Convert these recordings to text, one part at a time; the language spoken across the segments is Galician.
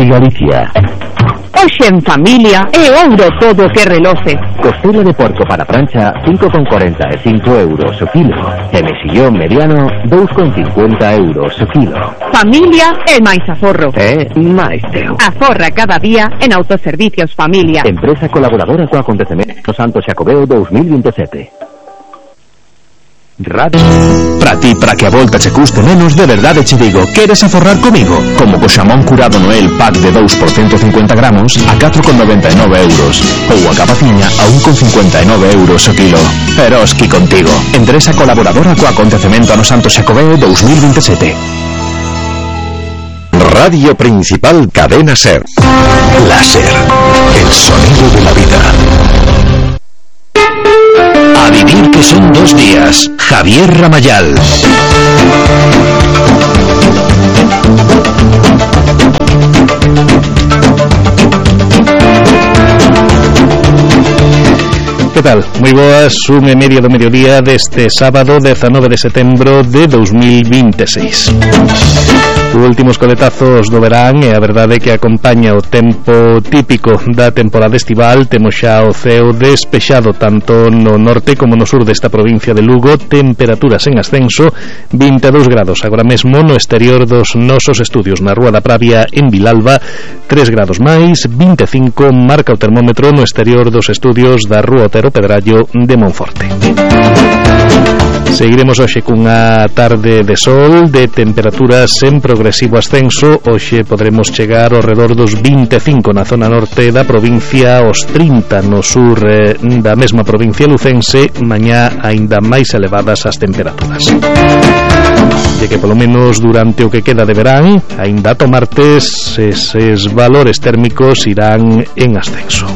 Galicia. Hoxe en familia é ouro todo que reloce. Costela de porco para prancha 5,40 e 5 euros o kilo. E mexillón mediano 2,50 euros o kilo. Familia é máis aforro. É máis teu. Aforra cada día en Autoservicios Familia. Empresa colaboradora co acontecemento Santo Xacobeo 2027. Radio. Para que a volta che custe menos, de verdade che digo, queres aforrar comigo? Como co xamón curado Noel pack de 2 por 150 gramos a 4,99 euros ou a capaciña a 1,59 euros o kilo. Eroski contigo. Empresa colaboradora co acontecemento no Santo Xacobeo 2027. Radio Principal Cadena SER. La SER, el sonido de la vida. A vivir que son 2 días. Javier Ramayal. Que tal? Moi boas, 1:30 do mediodía deste sábado 19 de setembro de 2026. Os últimos coletazos do verán e a verdade que acompaña o tempo típico da temporada estival. Temos xa o ceo despexado tanto no norte como no sur desta provincia de Lugo, temperaturas en ascenso, 22 grados agora mesmo no exterior dos nosos estudios na Rúa da Pravia en Vilalba, 3 grados máis, 25 marca o termómetro no exterior dos estudios da Rúa Otero Pedrallo de Monforte. Seguiremos hoxe cunha tarde de sol, de temperaturas en progresivo ascenso. Hoxe podremos chegar ao redor dos 25 na zona norte da provincia, aos 30 no sur da mesma provincia lucense, mañá aínda máis elevadas as temperaturas. E que polo menos durante o que queda de verán, aínda ata o martes, eses valores térmicos irán en ascenso.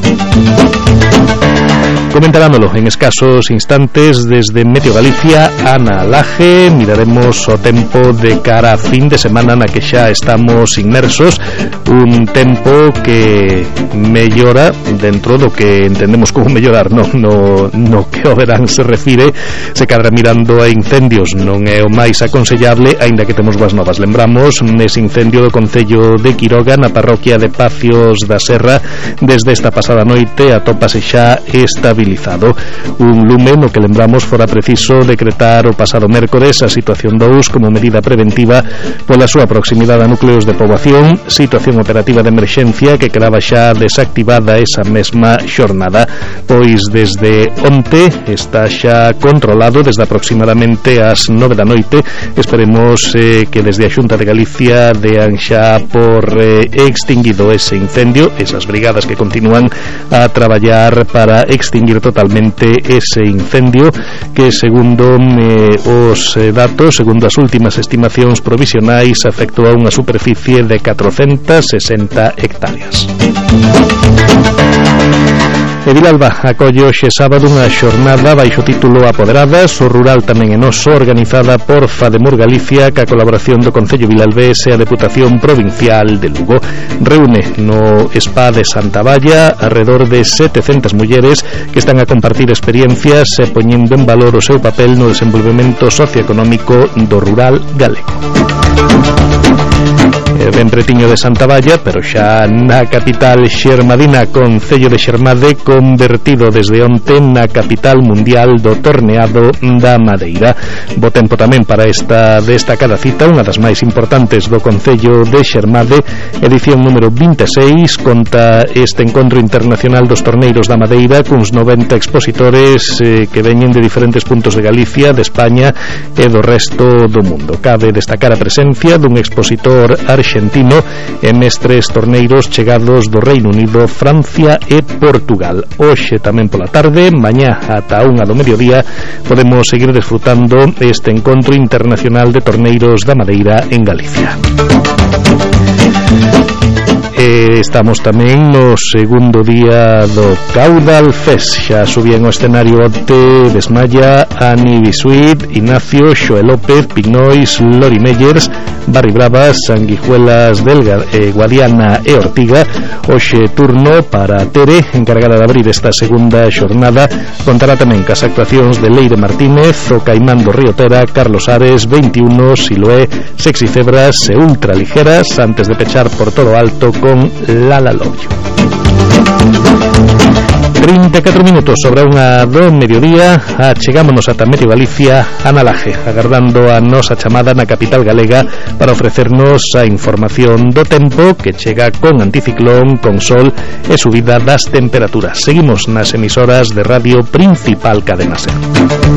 Comentarámoslo en escasos instantes desde Meteo Galicia. Ana Laje, miraremos o tempo de cara a fin de semana na que xa estamos inmersos, un tempo que mellora dentro do que entendemos como mellorar, no que o verán se refire. Se cadra mirando a incendios non é o máis aconsellable, aínda que temos boas novas. Lembramos nese incendio do concello de Quiroga na parroquia de Pacios da Serra, desde esta pasada noite atópase xa estabilizado. Un lume no que lembramos fora preciso decretar o pasado mércores a situación 2 como medida preventiva pola súa proximidade a núcleos de poboación, situación operativa de emerxencia que quedaba xa desactivada esa mesma xornada, pois desde onte está xa controlado desde aproximadamente as 9 da noite. Esperemos que desde a Xunta de Galicia dean xa por extinguido ese incendio, esas brigadas que continúan a traballar para extinguir totalmente ese incendio que, segundo os datos, segundo as últimas estimacións provisionais, afectou a unha superficie de 460 hectáreas. E Vilalba acolle hoxe sábado unha xornada baixo título Apoderadas, o rural tamén é noso, organizada por Fademur Galicia, ca colaboración do Concello Vilalbés e a Deputación Provincial de Lugo. Reúne no Spa de Santa Valla arredor de 700 mulleres que están a compartir experiencias e poñendo en valor o seu papel no desenvolvemento socioeconómico do rural galego. Ben pretiño de Santa Valla, pero xa na capital xermadina, concello de Xermade, convertido desde onte na capital mundial do torneado da Madeira. Bo tempo tamén para esta destacada cita, unha das máis importantes do concello de Xermade, edición número 26, conta este encontro internacional dos torneiros da Madeira cuns 90 expositores que veñen de diferentes puntos de Galicia, de España e do resto do mundo. Cabe destacar a presencia dun expositor arxentino e mestres torneiros chegados do Reino Unido, Francia e Portugal. Hoxe tamén pola tarde, mañá ata 1 do mediodía, podemos seguir desfrutando este encontro internacional de torneiros da Madeira en Galicia. Estamos tamén no segundo día do Caudal Fest. Xa subían ao escenario onte Desmaya, Ani Bisuit, Ignacio, Xoel López, Pignois, Lori Meyers, Barri Bravas, Sanguijuelas del Guadiana e Ortiga. Hoxe turno para Tere, encargada de abrir esta segunda xornada. Contará tamén cas actuacións de Leire Martínez, o Caimán do Río Tera, Carlos Ares, 21, Siloé, Sexy Cebras e Ultra Ligeras, antes de pechar por todo alto con con Lala Love You. 34 minutos sobre unha do mediodía. Achegámonos ata Medio Galicia, Ana Laje, agardando a nosa chamada na capital galega para ofrecernos a información do tempo que chega con anticiclón, con sol e subida das temperaturas. Seguimos nas emisoras de Radio Principal Cadena Ser.